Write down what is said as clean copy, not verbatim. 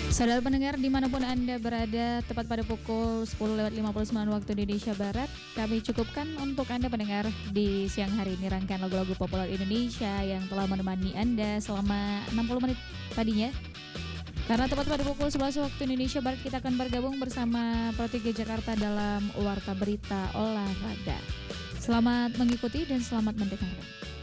Saudara pendengar dimanapun Anda berada, tepat pada pukul 10:59 waktu Indonesia Barat, kami cukupkan untuk Anda pendengar di siang hari ini rangkaian lagu-lagu populer Indonesia yang telah menemani Anda selama 60 menit tadinya. Karena tepat pada pukul 11 waktu Indonesia Barat kita akan bergabung bersama Pro 3 Jakarta dalam Warta Berita Olahraga. Selamat mengikuti dan selamat mendengarkan.